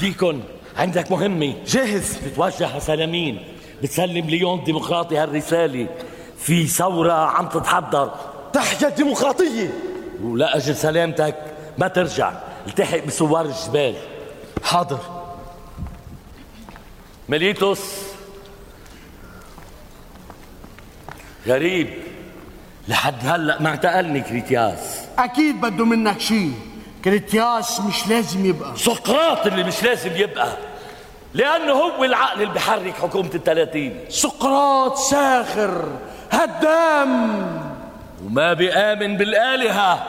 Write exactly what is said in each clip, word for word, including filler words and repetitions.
ديكون عندك مهمة. جاهز. بتوجه سلامين، بتسلم ليون ديمقراطي هالرسالة، في ثورة عم تتحضر. تحيا الديمقراطية. ولأجل سلامتك ما ترجع، التحق بثوار الجبال. حاضر. ميليتوس، غريب لحد هلأ ما اعتقلني كريتياس. أكيد بده منك شيء. كريتياس مش لازم يبقى. سقراط اللي مش لازم يبقى، لأنه هو العقل اللي بحرك حكومة الثلاثين. سقراط ساخر هدام وما بيآمن بالآلهة.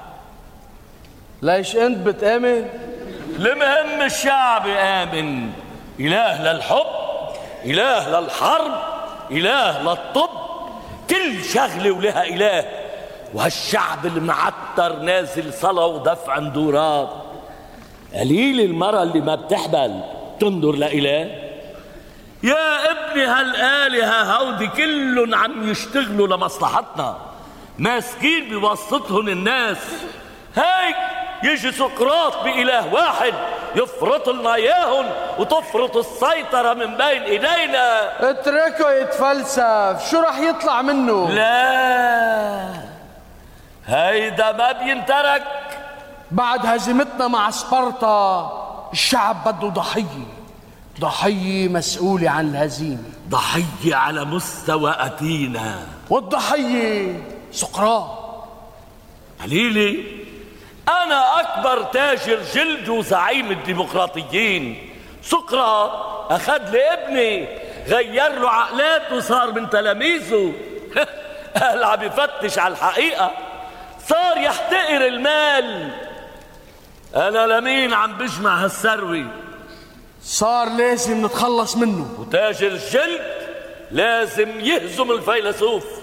ليش أنت بتآمن؟ المهم الشعب يآمن. إله للحب، إله للحرب، إله للطب، كل شغلة ولها إله. وهالشعب المعتر نازل صلاة ودفع ندورات. قليل المرة اللي ما بتحبل تنظر لإله. يا ابني هالآلهة هودي كلهم عم يشتغلوا لمصلحتنا، ماسكين بواسطتهم الناس. هيك يجي سقراط بإله واحد يفرط لنا إياهم وتفرط السيطرة من بين إيدينا. اتركه يتفلسف، شو رح يطلع منه؟ لا، هيدا ما بينترك. بعد هزيمتنا مع سبارتا الشعب بده ضحية، ضحية مسؤولة عن الهزيمة، ضحية على مستوى أثينا. والضحية سقراط. قليلي، أنا أكبر تاجر جلد وزعيم الديمقراطيين. سقراط أخذ لي ابني، غير له عقلاته وصار من تلاميذه. قال عم يفتش على الحقيقة، صار يحتقر المال. أنا لمين عم بجمع هالثروة؟ صار لازم نتخلص منه. وتاجر الجلد لازم يهزم الفيلسوف.